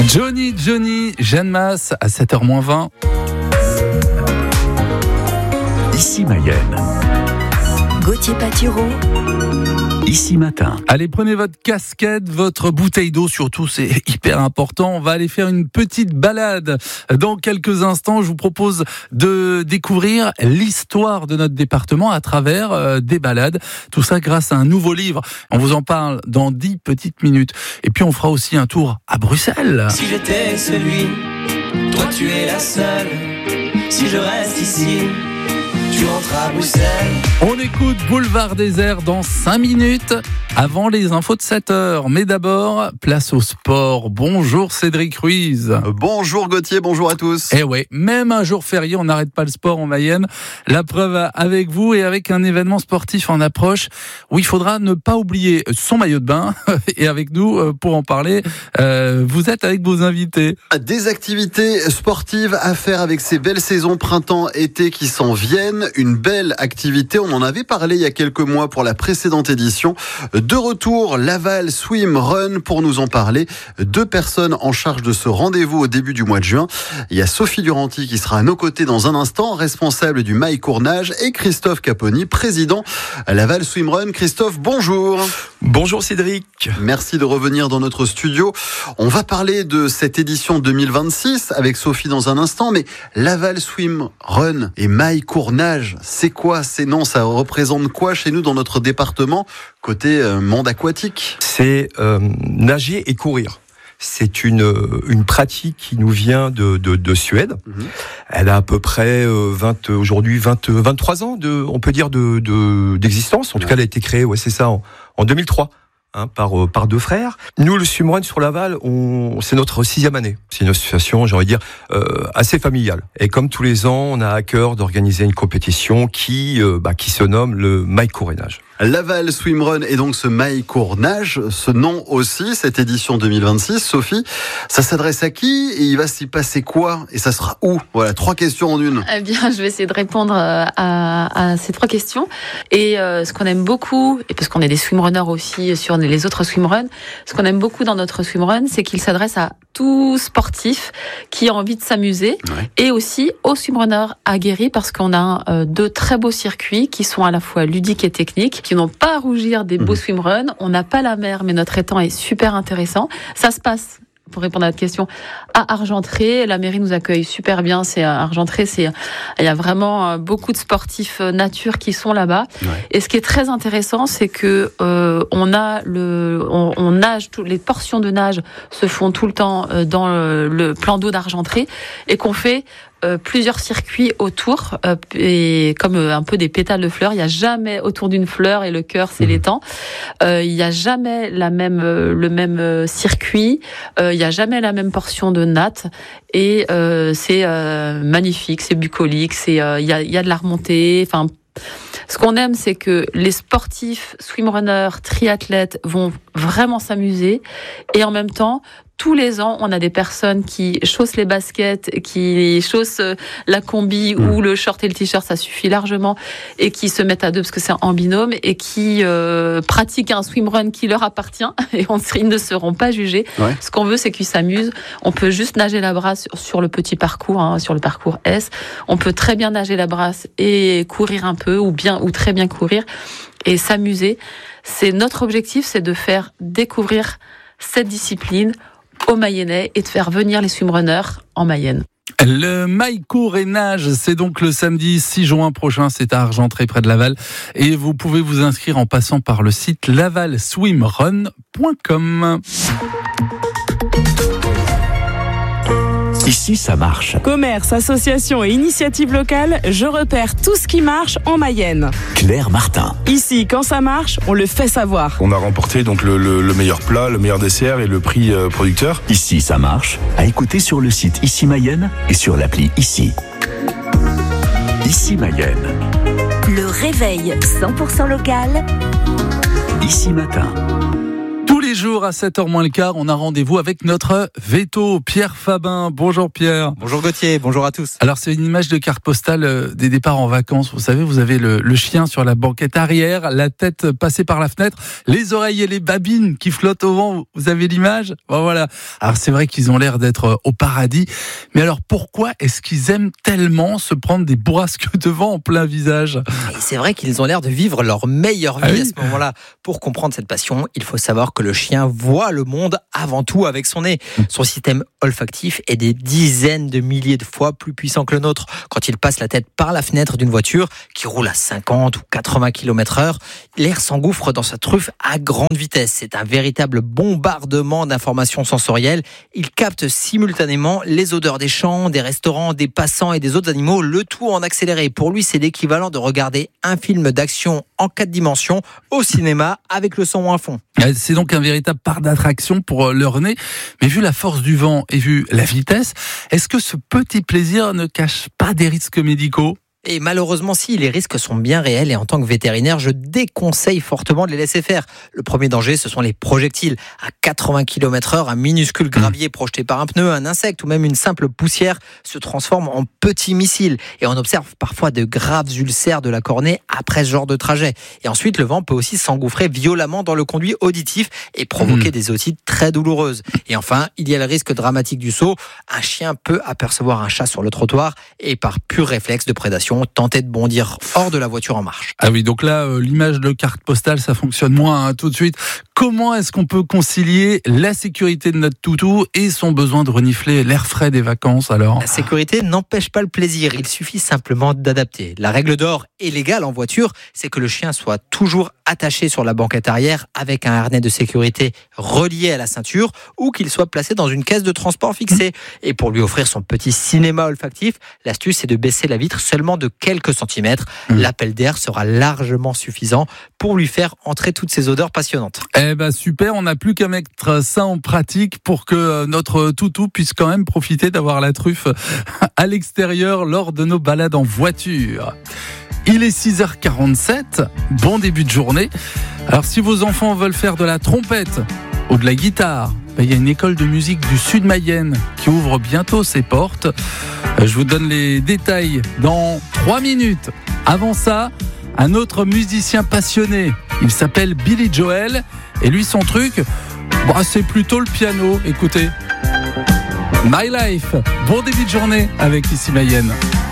Johnny, Jeanne Masse à 7h-20. Ici Mayenne. Gauthier Patureau. Ici Matin. Allez, prenez votre casquette, votre bouteille d'eau, surtout, c'est hyper important. On va aller faire une petite balade. Dans quelques instants, je vous propose de découvrir l'histoire de notre département à travers des balades. Tout ça grâce à un nouveau livre. On vous en parle dans 10 petites minutes. Et puis, on fera aussi un tour à Bruxelles. Si j'étais celui, toi tu es la seule. Si je reste ici, tu rentres à Bruxelles. On écoute Boulevard Désert dans 5 minutes avant les infos de 7h. Mais d'abord, place au sport. Bonjour Cédric Ruiz. Bonjour Gauthier, bonjour à tous. Eh ouais, même un jour férié, on n'arrête pas le sport en Mayenne. La preuve avec vous et avec un événement sportif en approche où il faudra ne pas oublier son maillot de bain. Et avec nous, pour en parler, vous êtes avec vos invités. Des activités sportives à faire avec ces belles saisons printemps-été qui s'en viennent. Une belle activité, on en avait parlé il y a quelques mois pour la précédente édition. De retour, Laval Swim Run pour nous en parler. 2 personnes en charge de ce rendez-vous au début du mois de juin. Il y a Sophie Duranty qui sera à nos côtés dans un instant, responsable du Maïcourt Nage, et Christophe Caponi, président Laval Swim Run. Christophe, bonjour. Bonjour Cédric. Merci de revenir dans notre studio. On va parler de cette édition 2026 avec Sophie dans un instant, mais Laval Swim Run et Maïcourt Nage, c'est quoi ces noms? Ça représente quoi chez nous dans notre département côté monde aquatique? C'est nager et courir. C'est une pratique qui nous vient de Suède. Elle a à peu près aujourd'hui 23 ans on peut dire d'existence. En tout cas, elle a été créée, c'est ça, en 2003. Par 2 frères. Nous, le swimrun sur Laval, c'est notre 6e année. C'est une association, j'ai envie de dire, assez familiale. Et comme tous les ans, on a à cœur d'organiser une compétition qui se nomme le Maïcourt Nage. Laval Swim Run et donc ce Maïcourt Nage, ce nom aussi, cette édition 2026. Sophie, ça s'adresse à qui et il va s'y passer quoi et ça sera où? Voilà, 3 questions en une. Eh bien, je vais essayer de répondre à ces 3 questions. Et ce qu'on aime beaucoup, et parce qu'on est des swimrunners aussi sur les autres swimruns, ce qu'on aime beaucoup dans notre swimrun, c'est qu'il s'adresse à tout sportif qui a envie de s'amuser, et aussi aux swimrunners aguerris, parce qu'on a 2 très beaux circuits qui sont à la fois ludiques et techniques, qui n'ont pas à rougir des beaux swimruns. On n'a pas la mer, mais notre étang est super intéressant. Ça se passe, pour répondre à votre question, à Argentré. La mairie nous accueille super bien. C'est à Argentré, il y a vraiment beaucoup de sportifs nature qui sont là-bas. Et ce qui est très intéressant, c'est que on nage, les portions de nage se font tout le temps dans le plan d'eau d'Argentré, et qu'on fait plusieurs circuits autour, et comme un peu des pétales de fleurs. Il n'y a jamais autour d'une fleur, et le cœur, c'est l'étang. Il n'y a jamais le même circuit. Il n'y a jamais la même portion de natte. Et c'est magnifique, c'est bucolique. Il y a de la remontée. Enfin, ce qu'on aime, c'est que les sportifs, swimrunners, triathlètes vont vraiment s'amuser, et en même temps, tous les ans, on a des personnes qui chaussent les baskets, qui chaussent la combi ou le short et le t-shirt, ça suffit largement, et qui se mettent à 2 parce que c'est en binôme, et qui pratiquent un swimrun qui leur appartient, et ils ne seront pas jugés. Ce qu'on veut, c'est qu'ils s'amusent. On peut juste nager la brasse sur le petit parcours, sur le parcours S. On peut très bien nager la brasse et courir un peu, ou très bien courir et s'amuser. C'est notre objectif, c'est de faire découvrir cette discipline aux Mayennais et de faire venir les swimrunners en Mayenne. Le Maïcourt Nage, c'est donc le samedi 6 juin prochain, c'est à Argentré près de Laval, et vous pouvez vous inscrire en passant par le site lavalswimrun.com. Ici, ça marche. Commerce, association et initiative locale, je repère tout ce qui marche en Mayenne. Claire Martin. Ici, quand ça marche, on le fait savoir. On a remporté donc le meilleur plat, le meilleur dessert et le prix producteur. Ici, ça marche. À écouter sur le site Ici Mayenne et sur l'appli Ici. Ici Mayenne. Le réveil 100% local. Ici Matin. les jours à 7h moins le quart, on a rendez-vous avec notre veto, Pierre Fabin. Bonjour Pierre. Bonjour Gauthier, bonjour à tous. Alors c'est une image de carte postale des départs en vacances. Vous savez, vous avez le chien sur la banquette arrière, la tête passée par la fenêtre, les oreilles et les babines qui flottent au vent. Vous avez l'image ? Bon, voilà. Alors c'est vrai qu'ils ont l'air d'être au paradis. Mais alors pourquoi est-ce qu'ils aiment tellement se prendre des bourrasques de vent en plein visage ? Et c'est vrai qu'ils ont l'air de vivre leur meilleure vie à ce moment-là. Pour comprendre cette passion, il faut savoir que le chien voit le monde avant tout avec son nez. Son système olfactif est des dizaines de milliers de fois plus puissant que le nôtre. Quand il passe la tête par la fenêtre d'une voiture qui roule à 50 ou 80 km/h, l'air s'engouffre dans sa truffe à grande vitesse. C'est un véritable bombardement d'informations sensorielles. Il capte simultanément les odeurs des champs, des restaurants, des passants et des autres animaux, le tout en accéléré. Pour lui, c'est l'équivalent de regarder un film d'action en 4 dimensions au cinéma avec le son à fond. C'est donc un véritable parc d'attraction pour leur nez. Mais vu la force du vent et vu la vitesse, est-ce que ce petit plaisir ne cache pas des risques médicaux ? Et malheureusement, si, les risques sont bien réels et en tant que vétérinaire, je déconseille fortement de les laisser faire. Le premier danger, ce sont les projectiles. À 80 km/h, un minuscule gravier projeté par un pneu, un insecte ou même une simple poussière se transforme en petits missiles. Et on observe parfois de graves ulcères de la cornée après ce genre de trajet. Et ensuite, le vent peut aussi s'engouffrer violemment dans le conduit auditif et provoquer des otites très douloureuses. Et enfin, il y a le risque dramatique du saut. Un chien peut apercevoir un chat sur le trottoir et par pur réflexe de prédation, tenter de bondir hors de la voiture en marche. Ah oui, donc là, l'image de carte postale, ça fonctionne moins hein, tout de suite. Comment est-ce qu'on peut concilier la sécurité de notre toutou et son besoin de renifler l'air frais des vacances alors ? La sécurité n'empêche pas le plaisir, il suffit simplement d'adapter. La règle d'or et légale en voiture, c'est que le chien soit toujours attaché sur la banquette arrière avec un harnais de sécurité relié à la ceinture ou qu'il soit placé dans une caisse de transport fixée. Et pour lui offrir son petit cinéma olfactif, l'astuce est de baisser la vitre seulement de quelques centimètres. L'appel d'air sera largement suffisant pour lui faire entrer toutes ces odeurs passionnantes. Eh ben super, on n'a plus qu'à mettre ça en pratique pour que notre toutou puisse quand même profiter d'avoir la truffe à l'extérieur lors de nos balades en voiture. Il est 6h47, bon début de journée. Alors si vos enfants veulent faire de la trompette ou de la guitare, il y a une école de musique du Sud Mayenne qui ouvre bientôt ses portes. Je vous donne les détails dans 3 minutes. Avant ça, un autre musicien passionné, il s'appelle Billy Joel et lui son truc, c'est plutôt le piano. Écoutez, My Life, bon début de journée avec Ici Mayenne.